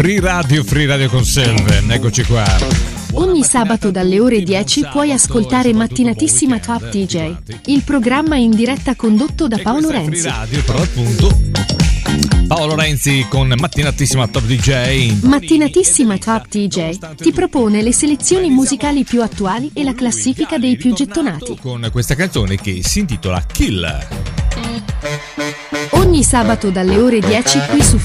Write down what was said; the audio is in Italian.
Free Radio con Selven, eccoci qua. Ogni sabato dalle ore 10 puoi ascoltare Mattinatissima Top DJ, il programma in diretta condotto da Paolo Renzi. Free Radio, per l'appunto. Paolo Renzi con Mattinatissima Top DJ. Mattinatissima Top DJ ti propone le selezioni musicali più attuali e la classifica dei più gettonati. Con questa canzone che si intitola Kill. Ogni sabato dalle ore 10 qui su